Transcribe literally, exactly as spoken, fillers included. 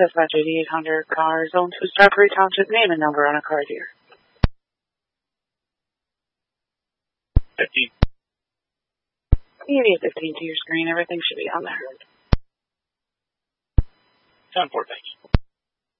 Dispatch eighty-eight hundred, car, zone two, Starbury Township, name and number on a card here. fifteen. You need fifteen to your screen. Everything should be on there. ten four, thanks.